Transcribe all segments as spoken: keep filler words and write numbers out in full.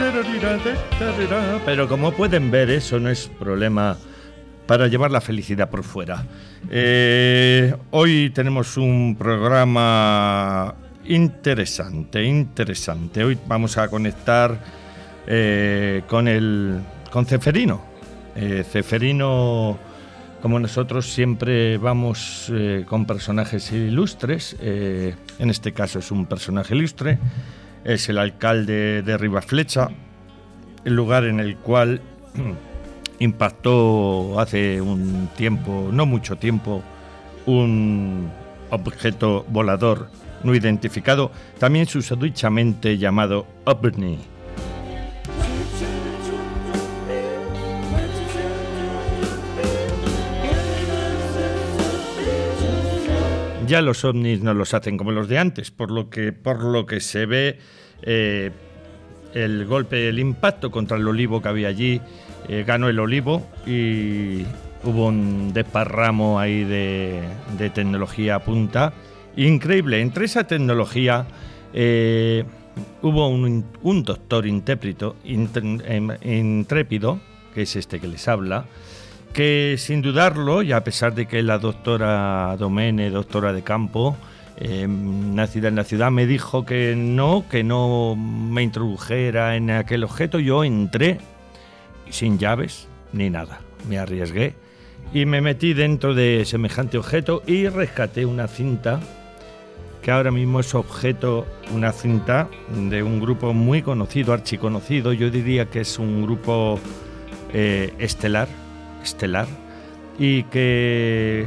Pero como pueden ver, eso no es problema para llevar la felicidad por fuera. Eh, hoy tenemos un programa interesante, interesante. Hoy vamos a conectar eh, con el con Ceferino. Eh, Ceferino, como nosotros siempre vamos eh, con personajes ilustres, eh, en este caso es un personaje ilustre, es el alcalde de Ribaflecha, el lugar en el cual impactó hace un tiempo, no mucho tiempo, un objeto volador no identificado, también susodichamente llamado OVNI. Ya los ovnis no los hacen como los de antes, por lo que, por lo que se ve, eh, el golpe, el impacto contra el olivo que había allí, eh, ganó el olivo y hubo un desparramo ahí de, de tecnología punta. Increíble, entre esa tecnología eh, hubo un, un doctor intrépido, intrépido, que es este que les habla, que sin dudarlo, y a pesar de que la doctora Domene, doctora de campo, eh, nacida en la ciudad, me dijo que no, que no me introdujera en aquel objeto, yo entré sin llaves ni nada, me arriesgué y me metí dentro de semejante objeto y rescaté una cinta, que ahora mismo es objeto, una cinta de un grupo muy conocido, archiconocido, yo diría que es un grupo eh, estelar, estelar, y que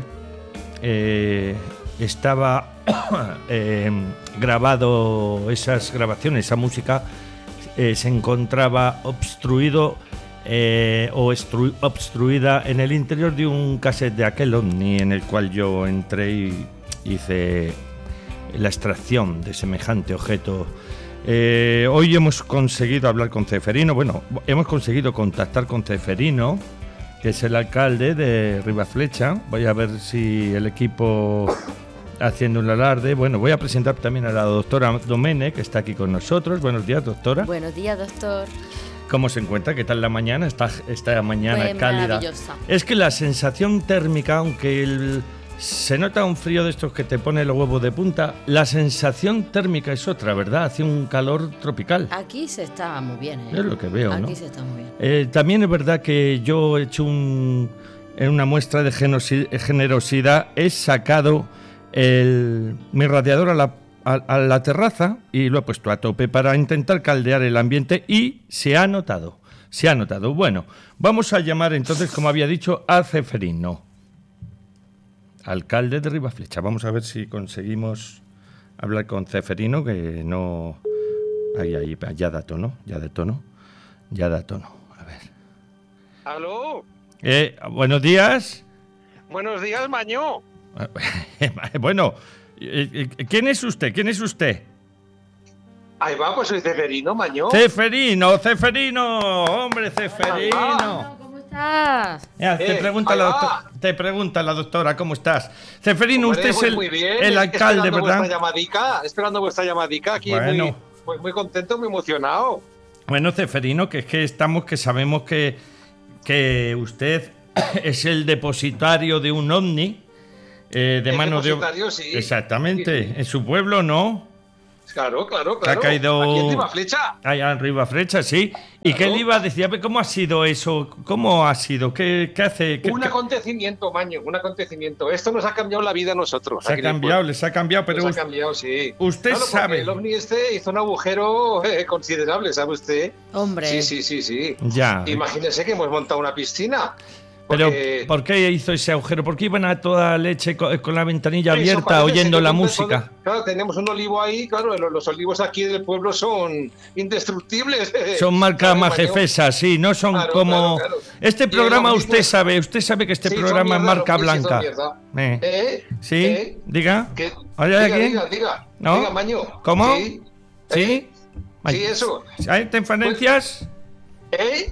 eh, estaba eh, grabado, esas grabaciones, esa música eh, se encontraba obstruido eh, o estru- obstruida en el interior de un cassette de aquel ovni en el cual yo entré y hice la extracción de semejante objeto. Eh, hoy hemos conseguido hablar con Ceferino, bueno, hemos conseguido contactar con Ceferino, que es el alcalde de Ribaflecha. Voy a ver si el equipo haciendo un alarde. Bueno, voy a presentar también a la doctora Domene, que está aquí con nosotros. Buenos días, doctora. Buenos días, doctor. ¿Cómo se encuentra? ¿Qué tal la mañana? Esta, esta mañana pues cálida. Maravillosa. Es que la sensación térmica, aunque el, se nota un frío de estos que te pone los huevos de punta, la sensación térmica es otra, ¿verdad? Hace un calor tropical. Aquí se está muy bien, ¿eh? Es lo que veo, Aquí ¿no? Aquí se está muy bien. Eh, también es verdad que yo he hecho un, en una muestra de generosidad, he sacado el, mi radiador a la, a, a la terraza y lo he puesto a tope para intentar caldear el ambiente y se ha notado, se ha notado. Bueno, vamos a llamar entonces, como había dicho, a Ceferino, alcalde de Ribaflecha. Vamos a ver si conseguimos hablar con Ceferino, que no... Ahí, ahí, ya da tono, ya da tono, ya da tono. A ver. ¿Aló? Eh, buenos días. Buenos días, Mañó. Bueno, ¿quién es usted? ¿Quién es usted? Ahí va, pues soy Ceferino, Mañó. Ceferino, Ceferino, hombre, Ceferino. ¿Cómo estás? Mira, te, Eh, pregunta la doctora, te pregunta la doctora, ¿cómo estás? Ceferino, Hombre, usted es pues el, muy bien, el alcalde, esperando ¿verdad? Vuestra llamadica, esperando vuestra llamadica aquí, Bueno. muy, muy, muy contento, muy emocionado. Bueno, Ceferino, que es que estamos, que sabemos que, que usted es el depositario de un ovni, eh, de El mano de... depositario, sí. Exactamente, Sí, sí. en su pueblo, ¿no? Claro, claro, Que ha claro. caído... Aquí en Ribaflecha. Allá en Ribaflecha, sí. ¿Y Claro. qué le iba a decir? A ver, ¿cómo ha sido eso? ¿Cómo ha sido? ¿Qué, qué hace? ¿Qué, Un qué- acontecimiento, Maño, un acontecimiento. Esto nos ha cambiado la vida a nosotros. Se ha aquí en el cambiado, pueblo. les ha cambiado, pero Nos usted, ha cambiado, sí. usted Claro, porque sabe. el ovni este hizo un agujero eh, considerable, ¿sabe usted? Hombre. Sí, sí, sí, sí. Ya. Imagínese que hemos montado una piscina. Pero, porque- ¿por qué hizo ese agujero? ¿Por qué iban a toda leche co- con, la ventanilla Eso abierta parece oyendo ser la que música? cuando- Claro, tenemos un olivo ahí, claro, los, los olivos aquí del pueblo son indestructibles. Son marca Claro, majefesa, sí, no son Claro, como... claro, claro. Este Y programa el usted ovni, sabe, usted sabe que este sí, son programa es mierda, marca los ovnis sí son blanca. mierda. Eh. ¿Eh? ¿Sí? ¿Eh? Diga. ¿Qué? ¿Oye, diga, aquí? diga, diga, ¿No? diga, Maño. ¿Cómo? Sí. ¿Sí? ¿Eh? Ay. Sí, eso. ¿Hay interferencias? ¿Eh?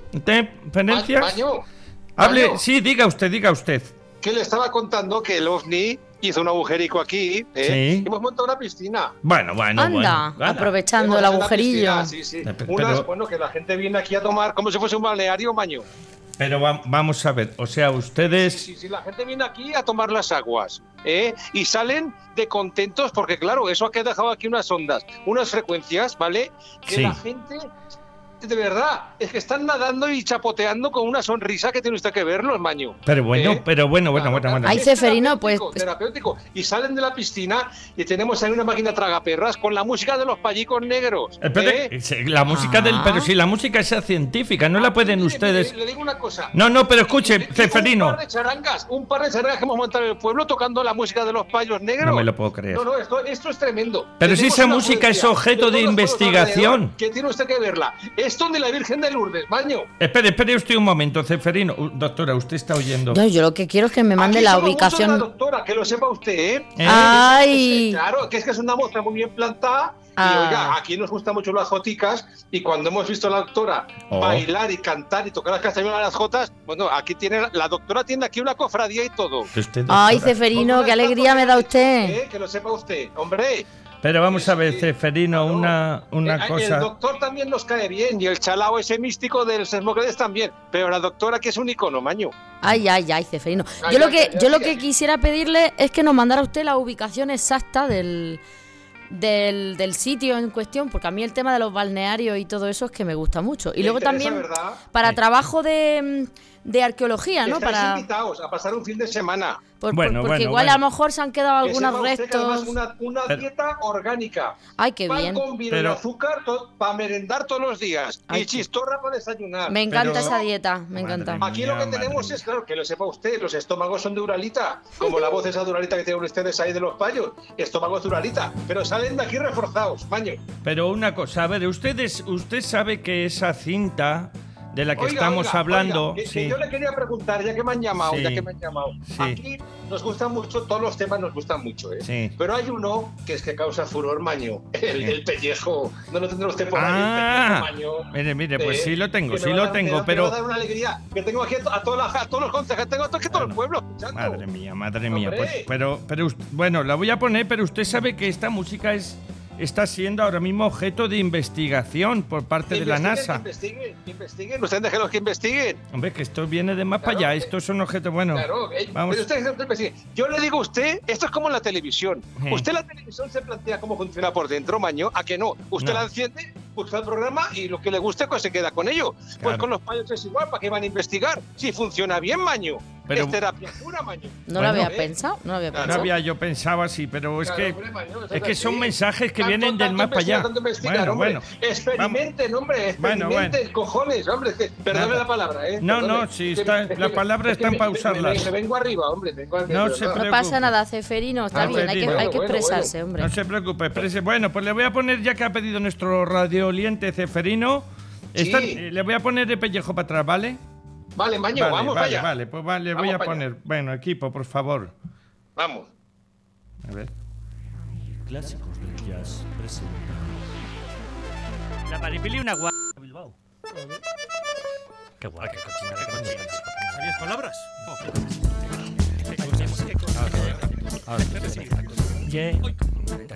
¿Interferencias? Ma- Maño. Hable, Maño, sí, diga usted, diga usted. que le estaba contando que el ovni hizo un agujerico aquí, ¿eh? Sí. Y hemos montado una piscina. Bueno, bueno, Anda, bueno. aprovechando el Hemos hecho una agujerillo. piscina, sí, sí. Eh, pe- Unas, pero- bueno, que la gente viene aquí a tomar como si fuese un balneario, maño. Pero va- vamos a ver, o sea, ustedes... Sí, sí, la gente viene aquí a tomar las aguas, ¿eh? Y salen de contentos porque, claro, eso ha dejado aquí unas ondas, unas frecuencias, ¿vale? Que Sí. la gente, de verdad, es que están nadando y chapoteando con una sonrisa que tiene usted que verlos, maño. Pero bueno, ¿Eh? pero bueno, bueno, Claro, bueno, bueno. Ay, es Ceferino, terapéutico, pues- terapéutico. Y salen de la piscina y tenemos ahí una máquina tragaperras con la música de los pallicos negros. Espere, ¿eh? se- la música del... Ah. Pero si la música es científica, no la pueden Mire, ustedes... mire, le digo una cosa. No, no, pero escuche, Un Ceferino. par de charangas, un par de charangas que hemos montado en el pueblo tocando la música de los payos negros. No me lo puedo creer. No, no, esto, esto es tremendo. Pero si Tenemos esa una música es poesía objeto de todos los pueblos investigación. alrededor Que tiene usted que verla. Esto de la Virgen de Lourdes, maño. Espere, espere usted un momento, Ceferino. Uh, doctora, usted está oyendo. No, yo lo que quiero es que me mande Aquí la somos muchos de la ubicación. doctora, que lo sepa usted, ¿eh? ¿Eh? Ay. Claro, que es que es una muestra muy bien plantada. Y Ah. oiga, aquí nos gustan mucho las joticas. Y cuando hemos visto a la doctora Oh. bailar y cantar y tocar las castañuelas a las jotas, bueno, aquí tiene la doctora tiene aquí una cofradía y todo. Que usted, Ay, doctora. Ceferino, Con qué una alegría me da estatua de- usted. ¿eh? Que lo sepa usted, hombre. Pero vamos a ver, Sí, Ceferino, claro. una, una Eh, cosa... El doctor también nos cae bien y el chalao ese místico del Sesmocredes también. Pero la doctora que es un icono, maño. Ay, ay, ay, Ceferino. Ay, Yo lo ay, que, ay, yo ay, lo ay. que quisiera pedirle es que nos mandara usted la ubicación exacta del, del, del sitio en cuestión, porque a mí el tema de los balnearios y todo eso es que me gusta mucho. Y ¿Le luego interesa, también verdad? para Sí. trabajo de, de arqueología, ¿no? Estáis Para, invitados a pasar un fin de semana. por- Bueno, por- porque bueno, igual bueno. a lo mejor se han quedado Que algunos sepa usted que además restos. Una, una Pero- dieta orgánica. Ay, qué Pan bien. con vino Pero- y azúcar para merendar todos los días. Ay, y chistorra para desayunar. Me encanta Pero- esa dieta, me Madre encanta. mía. Aquí lo que Madre tenemos mía. es, claro, que lo sepa usted, los estómagos son de Uralita, como la voz esa de Uralita que tienen ustedes ahí de los payos, estómagos de Uralita, pero salen de aquí reforzados, maño. Pero una cosa, a ver, ustedes, usted sabe que esa cinta de la que Oiga, estamos oiga, hablando... oiga, que- que sí. yo le quería preguntar, ya que me han llamado, Sí. ya que me han llamado. Sí. Aquí nos gustan mucho, todos los temas nos gustan mucho, ¿eh? Sí. Pero hay uno que es que causa furor, maño, el Sí. del pellejo. No lo tendrá usted por ahí, Ah, el pellejo, maño. mire, mire, pues Eh, sí lo tengo, que sí me va a lo dar- me tengo, va- me pero... va a dar una alegría, que tengo aquí a, to- a, toda la- a todos los concejales, tengo a to- que todo el Bueno, pueblo escuchando. Madre mía, madre mía. Hombre. Pues, pero, pero, ust- bueno, la voy a poner, pero usted sabe que esta música es, está siendo ahora mismo objeto de investigación por parte de la Investiguen, NASA. Investiguen, investiguen, ustedes déjenlos que investiguen. Hombre, que esto viene de más Claro, para allá, que- estos son objetos, bueno, Claro, eh, vamos. pero ustedes investiguen. Yo le digo a usted, esto es como en la televisión. Sí. Usted la televisión se plantea cómo funciona por dentro, maño, ¿a que no? Usted No. la enciende, busca el programa y lo que le guste pues se queda con ello. Pues Claro. con los payos es igual, ¿para qué van a investigar? Si funciona bien, maño. Pero- Es terapia pura, maño. No lo Bueno. había ¿Eh? pensado, no lo había Claro. No pensado. había yo pensado así, pero es Claro, que hombre, maño, eso es que así. son mensajes que Tanto- vienen del tanto más para allá. investigar, tanto investigar, Bueno, hombre. bueno. Experimenten, hombre, Bueno, experimenten, bueno. cojones, hombre. es que- Perdone Nada. la palabra, ¿eh? No, Perdone. no, sí, Es que está- me- es las que- palabras es que están me- para me- usarlas. Me, me vengo arriba, hombre. Vengo arriba, No pero se nada. No preocupe. pasa nada, Ceferino, está Ah, bien, hay que, Ceferino. hay que Bueno, expresarse, bueno. hombre. No se preocupe, exprese. Bueno, pues le voy a poner, ya que ha pedido nuestro radiooliente Ceferino, Sí. esta- eh, le voy a poner el pellejo para atrás, ¿vale? Vale, maño, vale, vamos vale, para allá. vale, pues vale, le Vamos voy a para allá. poner. Bueno, equipo, por favor. Vamos. A ver. Clásicos del jazz presenta. La maripili una guapa. Bilbao. Qué guay, qué cochina, qué cochina. ¿Sabías palabras? Ahora, ahora, ahora. Yeah.